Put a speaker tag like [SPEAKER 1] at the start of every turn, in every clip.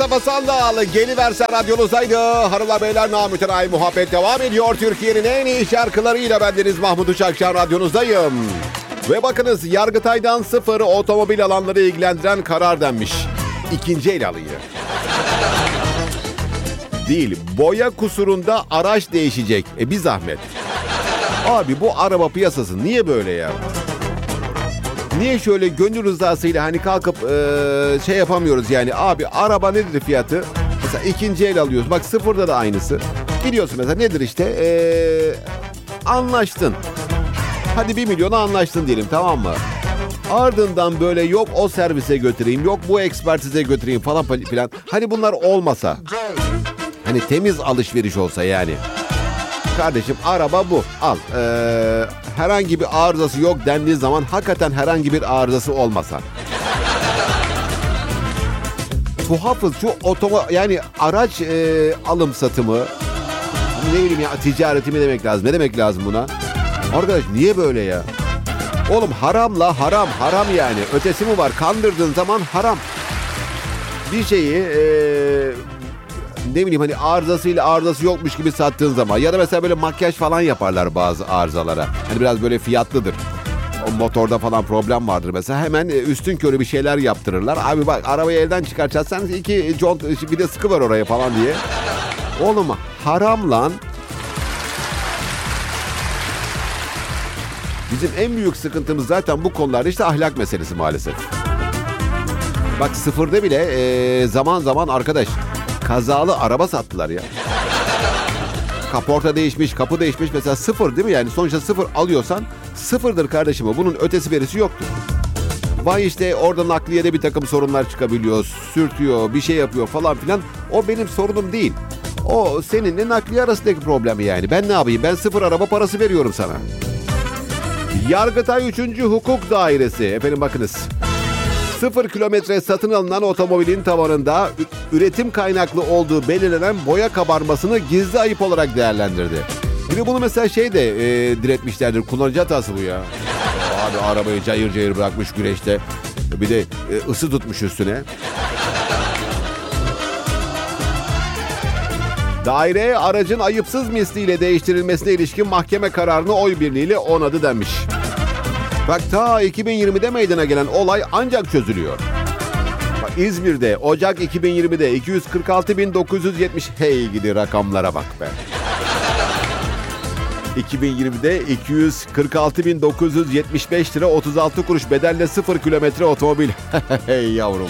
[SPEAKER 1] Mustafa Sandal geliverse radyonuzdaydı. Hanımlar beyler, namütenayi muhabbet devam ediyor. Türkiye'nin en iyi şarkılarıyla bendeniz Mahmut Uçakşan radyonuzdayım. Ve bakınız, Yargıtay'dan sıfır otomobil alanları ilgilendiren karar denmiş. İkinci el alıyı. Değil, boya kusurunda araç değişecek. Bir zahmet. Abi bu araba piyasası niye böyle ya? Niye şöyle gönül rızasıyla hani kalkıp şey yapamıyoruz yani? Abi araba nedir fiyatı? Mesela ikinci el alıyoruz. Bak sıfırda da aynısı. Gidiyorsun mesela, nedir işte? Anlaştın. Hadi 1 milyona anlaştın diyelim, tamam mı? Ardından böyle yok o servise götüreyim, yok bu ekspertize götüreyim falan filan. Hani bunlar olmasa, hani temiz alışveriş olsa yani. Kardeşim araba bu, al. Herhangi bir arızası yok dendiği zaman hakikaten herhangi bir arızası olmasa. Tuhafız şu yani araç alım satımı, ne bileyim ya, ticareti mi demek lazım, ne demek lazım buna? Arkadaş niye böyle ya? Oğlum haramla haram yani. Ötesi mi var? Kandırdığın zaman haram. Bir şeyi ne bileyim hani arızasıyla arızası yokmuş gibi sattığın zaman, ya da mesela böyle makyaj falan yaparlar bazı arızalara. Hani biraz böyle fiyatlıdır. O motorda falan problem vardır mesela. Hemen üstünkörü bir şeyler yaptırırlar. Abi bak, arabayı elden çıkartacaksan 2 jant bir de sıkı var oraya falan diye. Oğlum haram lan. Bizim en büyük sıkıntımız zaten bu konularda işte ahlak meselesi maalesef. Bak sıfırda bile zaman zaman arkadaş kazalı araba sattılar ya. Kaporta değişmiş, kapı değişmiş mesela, sıfır değil mi? Yani sonuçta sıfır alıyorsan sıfırdır kardeşim o. Bunun ötesi verisi yoktur. Vay işte orada nakliyede bir takım sorunlar çıkabiliyor, sürtüyor, bir şey yapıyor falan filan. O benim sorunum değil. O seninle nakliye arasındaki problemi yani. Ben ne yapayım? Ben sıfır araba parası veriyorum sana. Yargıtay 3. Hukuk Dairesi. Efendim bakınız. 0 kilometre satın alınan otomobilin tavanında üretim kaynaklı olduğu belirlenen boya kabarmasını gizli ayıp olarak değerlendirdi. Bir de bunu mesela diretmişlerdir. Kullanıcı hatası bu ya. Abi arabayı cayır cayır bırakmış güneşte. Bir de ısı tutmuş üstüne. Daire aracın ayıpsız misliyle değiştirilmesine ilişkin mahkeme kararını oy birliğiyle onadı denmiş. Bak ta 2020'de meydana gelen olay ancak çözülüyor. Bak İzmir'de Ocak 2020'de 246.970, hey gidi rakamlara bak be. 2020'de 246.975 lira 36 kuruş bedelle 0 kilometre otomobil. Hey yavrum.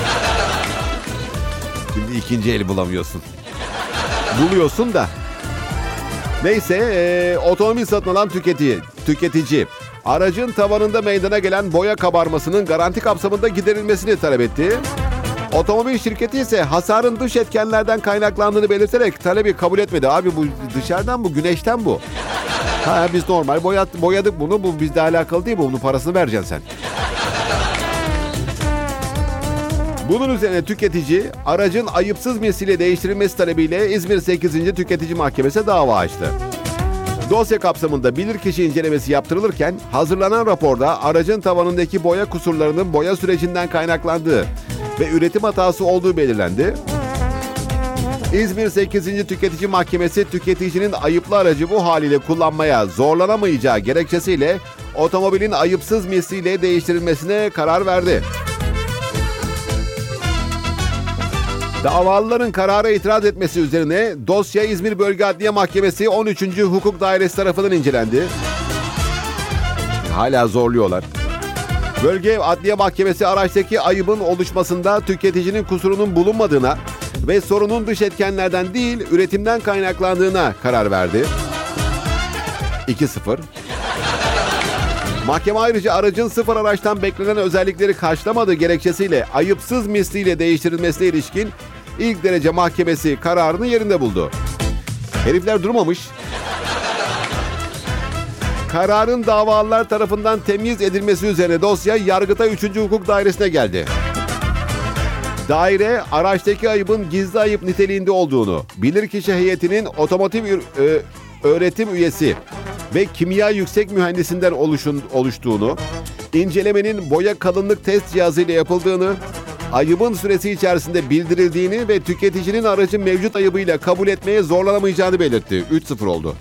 [SPEAKER 1] Şimdi ikinci eli bulamıyorsun. Buluyorsun da. Neyse otomobil satın alan tüketici aracın tavanında meydana gelen boya kabarmasının garanti kapsamında giderilmesini talep etti. Otomobil şirketi ise hasarın dış etkenlerden kaynaklandığını belirterek talebi kabul etmedi. Abi bu dışarıdan, bu güneşten bu. Ha biz normal boyadık bunu, bu bizle alakalı değil, bunun parasını vereceksin sen. Bunun üzerine tüketici aracın ayıpsız misliyle değiştirilmesi talebiyle İzmir 8. Tüketici Mahkemesi'ne dava açtı. Dosya kapsamında bilirkişi incelemesi yaptırılırken hazırlanan raporda aracın tavanındaki boya kusurlarının boya sürecinden kaynaklandığı ve üretim hatası olduğu belirlendi. İzmir 8. Tüketici Mahkemesi tüketicinin ayıplı aracı bu haliyle kullanmaya zorlanamayacağı gerekçesiyle otomobilin ayıpsız misliyle değiştirilmesine karar verdi. Davalıların karara itiraz etmesi üzerine dosya İzmir Bölge Adliye Mahkemesi 13. Hukuk Dairesi tarafından incelendi. Hala zorluyorlar. Bölge Adliye Mahkemesi araçtaki ayıbın oluşmasında tüketicinin kusurunun bulunmadığına ve sorunun dış etkenlerden değil üretimden kaynaklandığına karar verdi. 2-0. Mahkeme ayrıca aracın sıfır araçtan beklenen özellikleri karşılamadığı gerekçesiyle ayıpsız misliyle değiştirilmesine ilişkin ilk derece mahkemesi kararını yerinde buldu. Herifler durmamış. Kararın davalılar tarafından temyiz edilmesi üzerine dosya Yargıtay 3. Hukuk Dairesi'ne geldi. Daire araçtaki ayıbın gizli ayıp niteliğinde olduğunu, bilirkişi heyetinin otomotiv öğretim üyesi ve kimya yüksek mühendisinden oluştuğunu, incelemenin boya kalınlık test cihazıyla yapıldığını, ayıbın süresi içerisinde bildirildiğini ve tüketicinin aracın mevcut ayıbıyla kabul etmeye zorlanamayacağını belirtti. 3-0 oldu.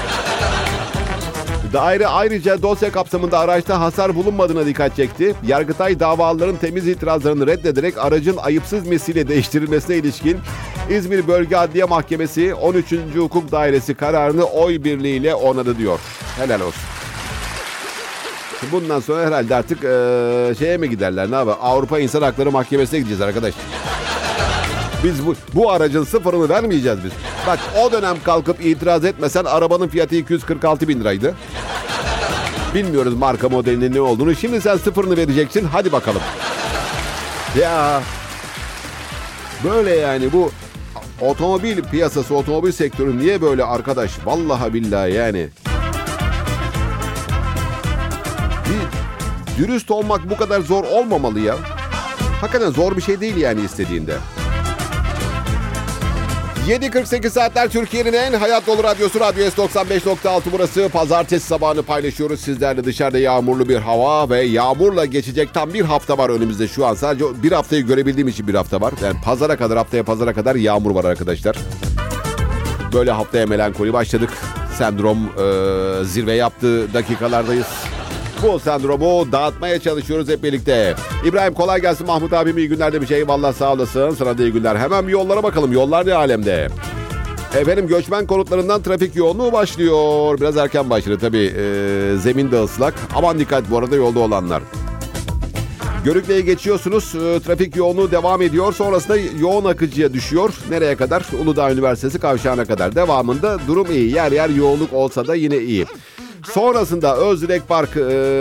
[SPEAKER 1] Daire ayrıca dosya kapsamında araçta hasar bulunmadığına dikkat çekti. Yargıtay davalıların temiz itirazlarını reddederek aracın ayıpsız misliyle değiştirilmesine ilişkin İzmir Bölge Adliye Mahkemesi 13. Hukuk Dairesi kararını oy birliğiyle onadı diyor. Helal olsun. Bundan sonra herhalde artık şeye mi giderler, ne yapar? Avrupa İnsan Hakları Mahkemesi'ne gideceğiz arkadaş. Biz bu aracın sıfırını vermeyeceğiz biz. Bak, o dönem kalkıp itiraz etmesen arabanın fiyatı 246 bin liraydı. Bilmiyoruz marka modelinin ne olduğunu. Şimdi sen sıfırını vereceksin. Hadi bakalım. Ya böyle yani bu otomobil piyasası, otomobil sektörü niye böyle arkadaş? Vallahi billahi yani. Dürüst olmak bu kadar zor olmamalı ya. Hakikaten zor bir şey değil yani istediğinde. 7.48 saatler Türkiye'nin en hayat dolu radyosu Radyo S95.6 burası. Pazartesi sabahını paylaşıyoruz sizlerle. Dışarıda yağmurlu bir hava ve yağmurla geçecek tam bir hafta var önümüzde şu an. Sadece bir haftayı görebildiğim için bir hafta var. Yani haftaya pazara kadar yağmur var arkadaşlar. Böyle haftaya melankoli başladık. Sendrom zirve yaptığı dakikalardayız. Bu sendromu dağıtmaya çalışıyoruz hep birlikte. İbrahim kolay gelsin Mahmut abim, iyi günler demiş. Eyvallah, sağ olasın. Sana da iyi günler. Hemen bir yollara bakalım. Yollar ne alemde? Efendim, göçmen konutlarından trafik yoğunluğu başlıyor. Biraz erken başladı tabii. Zemin de ıslak. Aman dikkat bu arada yolda olanlar. Görükle'ye geçiyorsunuz. Trafik yoğunluğu devam ediyor. Sonrasında yoğun akıcıya düşüyor. Nereye kadar? Uludağ Üniversitesi kavşağına kadar. Devamında durum iyi. Yer yer yoğunluk olsa da yine iyi. Sonrasında Özdilek Park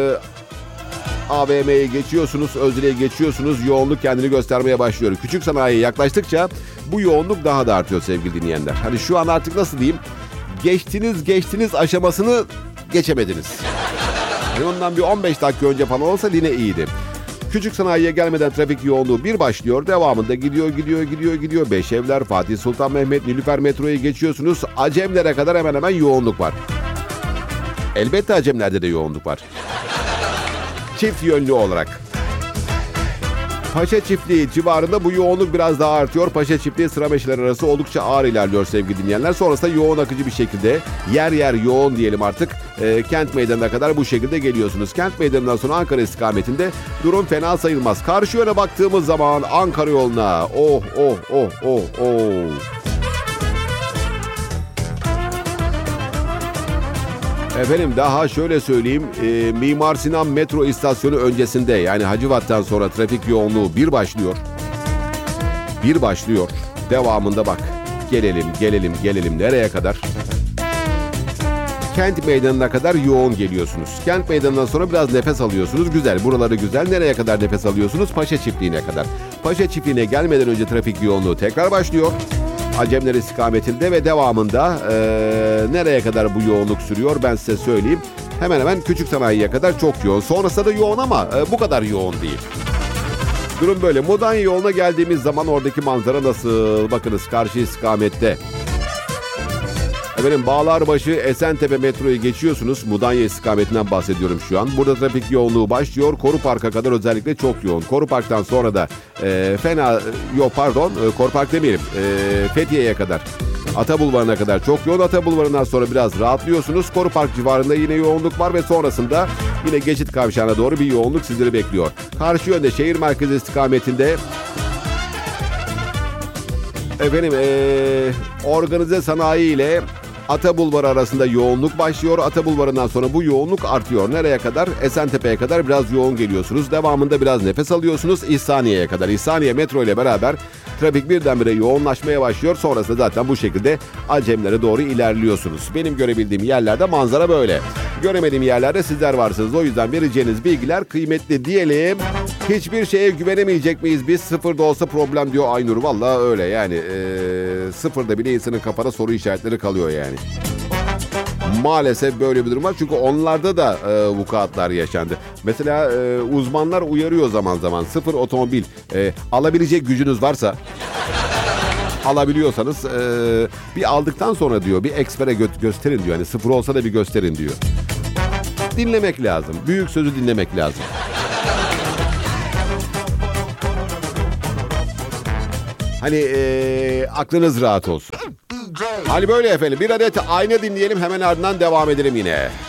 [SPEAKER 1] AVM'ye geçiyorsunuz. Özdilek'e geçiyorsunuz. Yoğunluk kendini göstermeye başlıyor. Küçük sanayiye yaklaştıkça bu yoğunluk daha da artıyor sevgili dinleyenler. Hani şu an artık nasıl diyeyim? Geçtiniz aşamasını geçemediniz. Yani ondan bir 15 dakika önce falan olsa yine iyiydi. Küçük sanayiye gelmeden trafik yoğunluğu bir başlıyor. Devamında gidiyor. Beşevler, Fatih Sultan Mehmet, Nilüfer metroyu geçiyorsunuz. Acemlere kadar hemen hemen yoğunluk var. Elbette Acemler'de de yoğunluk var. Çift yönlü olarak. Paşa Çiftliği civarında bu yoğunluk biraz daha artıyor. Paşa Çiftliği Sırameşeler arası oldukça ağır ilerliyor sevgili dinleyenler. Sonrasında yoğun akıcı bir şekilde yer yer yoğun diyelim artık. Kent Meydanı'na kadar bu şekilde geliyorsunuz. Kent Meydanı'ndan sonra Ankara istikametinde durum fena sayılmaz. Karşı yöne baktığımız zaman Ankara yoluna oh. Efendim daha şöyle söyleyeyim, Mimar Sinan metro istasyonu öncesinde yani Hacivat'tan sonra trafik yoğunluğu bir başlıyor. Devamında bak gelelim nereye kadar? Kent Meydanı'na kadar yoğun geliyorsunuz. Kent Meydanı'ndan sonra biraz nefes alıyorsunuz. Güzel, buraları güzel. Nereye kadar nefes alıyorsunuz? Paşa Çiftliği'ne kadar. Paşa Çiftliği'ne gelmeden önce trafik yoğunluğu tekrar başlıyor. Acemler istikametinde ve devamında nereye kadar bu yoğunluk sürüyor ben size söyleyeyim. Hemen hemen küçük sanayiye kadar çok yoğun. Sonrasında da yoğun ama bu kadar yoğun değil. Durum böyle. Mudanya yoluna geldiğimiz zaman oradaki manzara nasıl? Bakınız karşı istikamette. Efendim Bağlarbaşı Esentepe metroyu geçiyorsunuz. Mudanya istikametinden bahsediyorum şu an. Burada trafik yoğunluğu başlıyor. Koru Park'a kadar özellikle çok yoğun. Koru Park'tan sonra da Koru Park demeyelim. Fethiye'ye kadar. Ata Bulvarı'na kadar çok yoğun. Ata Bulvarı'ndan sonra biraz rahatlıyorsunuz. Koru Park civarında yine yoğunluk var ve sonrasında yine Geçit Kavşağı'na doğru bir yoğunluk sizleri bekliyor. Karşı yönde şehir merkezi istikametinde efendim organize sanayi ile Ata Bulvarı arasında yoğunluk başlıyor. Ata Bulvarı'ndan sonra bu yoğunluk artıyor. Nereye kadar? Esentepe'ye kadar biraz yoğun geliyorsunuz. Devamında biraz nefes alıyorsunuz. İhsaniye'ye kadar. İhsaniye metro ile beraber trafik birdenbire yoğunlaşmaya başlıyor. Sonrasında zaten bu şekilde Acemlere doğru ilerliyorsunuz. Benim görebildiğim yerlerde manzara böyle. Göremediğim yerlerde sizler varsınız. O yüzden vereceğiniz bilgiler kıymetli diyelim. Hiçbir şeye güvenemeyecek miyiz biz? Sıfırda olsa problem diyor Aynur. Vallahi öyle yani. Sıfırda bile insanın kafada soru işaretleri kalıyor yani. Maalesef böyle bir durum var. Çünkü onlarda da vukuatlar yaşandı. Mesela uzmanlar uyarıyor zaman zaman. Sıfır otomobil alabilecek gücünüz varsa alabiliyorsanız bir aldıktan sonra diyor bir ekspere gösterin diyor. Hani sıfır olsa da bir gösterin diyor. Dinlemek lazım. Büyük sözü dinlemek lazım. Hani aklınız rahat olsun. Hani böyle efendim, bir adet ayna dinleyelim, hemen ardından devam edelim yine.